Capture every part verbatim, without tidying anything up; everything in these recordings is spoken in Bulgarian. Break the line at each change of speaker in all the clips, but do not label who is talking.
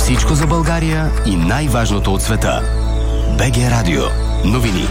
Всичко за България и най-важното от света. БГ Радио. Новини.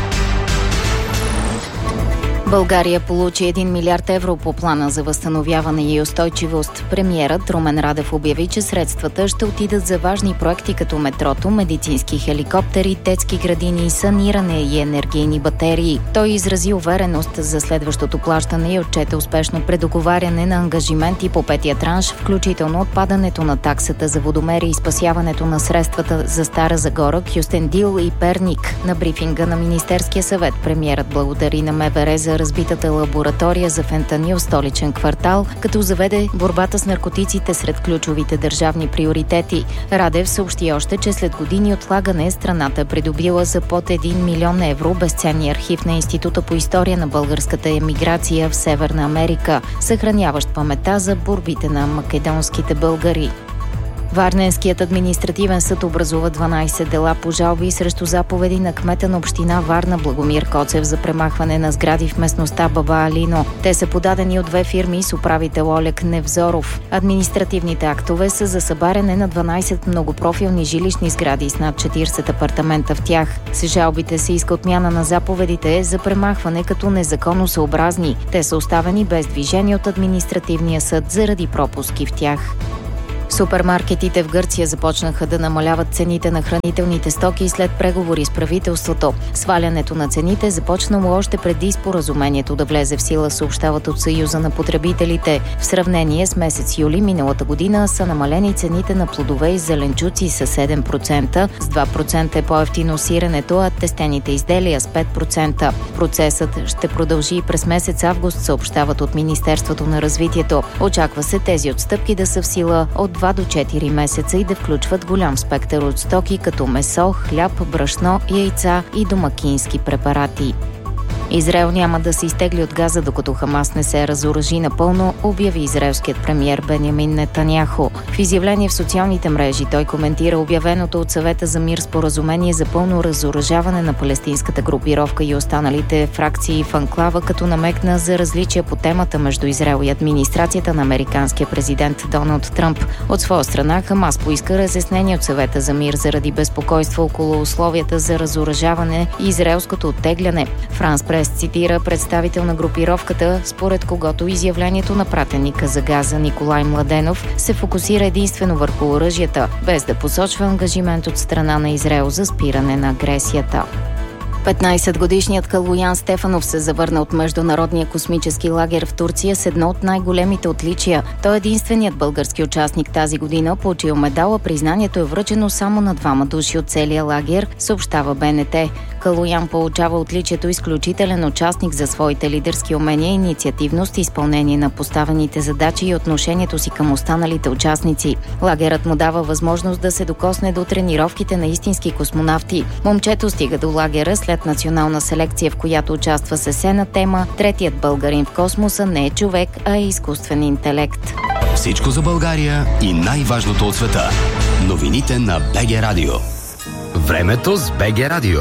България получи един милиард евро по плана за възстановяване и устойчивост. Премиерът Румен Радев обяви, че средствата ще отидат за важни проекти като метрото, медицински хеликоптери, детски градини, саниране и енергийни батерии. Той изрази увереност за следващото плащане и отчете успешно предоговаряне на ангажименти по петия транш, включително отпадането на таксата за водомери и спасяването на средствата за Стара Загора, Кюстендил и Перник. На брифинга на Министерския съвет премиерът благодари на МВР за разбитата лаборатория за фентанил в столичен квартал, като заведе борбата с наркотиците сред ключовите държавни приоритети. Радев съобщи още, че след години отлагане страната придобила за под един милион евро безценния архив на Института по история на българската емиграция в Северна Америка, съхраняващ паметта за борбите на македонските българи. Варненският административен съд образува дванайсет дела по жалби срещу заповеди на кмета на община Варна Благомир Коцев за премахване на сгради в местността Баба Алино. Те са подадени от две фирми с управител Олег Невзоров. Административните актове са за събаряне на дванайсет многопрофилни жилищни сгради с над четирийсет апартамента в тях. С жалбите се иска отмяна на заповедите за премахване като незаконосъобразни. Те са оставени без движение от административния съд заради пропуски в тях. Супермаркетите в Гърция започнаха да намаляват цените на хранителните стоки след преговори с правителството. Свалянето на цените започнало още преди споразумението да влезе в сила, съобщават от Съюза на потребителите. В сравнение с месец юли миналата година са намалени цените на плодове и зеленчуци с седем процента, с два процента е по-евтино сиренето, а тестените изделия с пет процента. Процесът ще продължи и през месец август, съобщават от Министерството на развитието. Очаква се тези отстъпки да са в сила от два до четири месеца и да включват голям спектър от стоки като месо, хляб, брашно, яйца и домакински препарати. Израел няма да се изтегли от Газа, докато Хамас не се разоръжи напълно, обяви израелският премиер Бенямин Нетаняху. В изявление в социалните мрежи той коментира обявеното от Съвета за мир споразумение за пълно разоръжаване на палестинската групировка и останалите фракции в анклава, като намекна за различия по темата между Израел и администрацията на американския президент Доналд Тръмп. От своя страна Хамас поиска разяснение от Съвета за мир заради безпокойство около условията за разоръжаване и израелското оттегляне. Франс Прес цитира представител на групировката, според когото изявлението на пратеника за Газа Николай Младенов се фокусира единствено върху оръжията, без да посочва ангажимент от страна на Израел за спиране на агресията. петнайсетгодишният Калоян Стефанов се завърна от Международния космически лагер в Турция с едно от най-големите отличия. Той е единственият български участник тази година, получил медала. Признанието е връчено само на двама души от целия лагер, съобщава БНТ. Калоян получава отличието изключителен участник за своите лидерски умения, инициативност, изпълнение на поставените задачи и отношението си към останалите участници. Лагерът му дава възможност да се докосне до тренировките на истински космонавти. Момчето стига до лагера след национална селекция, в която участва с есена тема "Третият българин в космоса не е човек, а е изкуствен интелект".
Всичко за България и най-важното от света. Новините на БГ Радио. Времето с БГ Радио.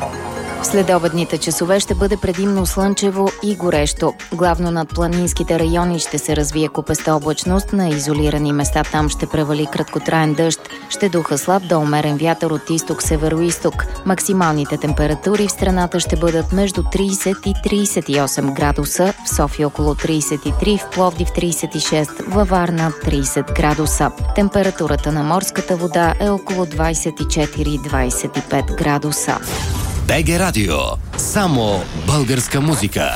Следобедните часове ще бъде предимно слънчево и горещо. Главно над планинските райони ще се развие купеста облачност, на изолирани места там ще превали краткотраен дъжд. Ще духа слаб до умерен вятър от изток, североизток. Максималните температури в страната ще бъдат между трийсет и трийсет и осем градуса, в София около трийсет и три, в Пловдив трийсет и шест, във Варна трийсет градуса. Температурата на морската вода е около двайсет и четири до двайсет и пет градуса.
БГ Радио. Само българска музика.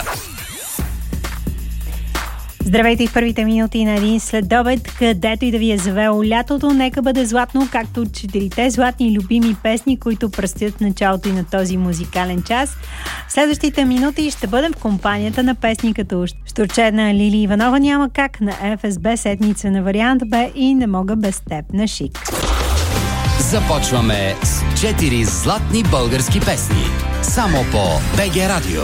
Здравейте в първите минути на един следобед, където и да ви е завело лятото. Нека бъде златно, както четирите златни любими песни, които предстоят в началото и на този музикален час. В следващите минути ще бъдем в компанията на песни като "Штурче" на Лили Иванова, "Няма как" на Еф Ес Би, "Седмица" на Вариант Б и "Не мога без теб" на Шик.
Започваме с четири златни български песни. Само по БГ Радио.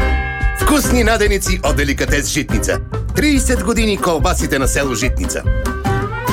Вкусни наденици от Деликатес Житница. трийсет години колбасите на село Житница.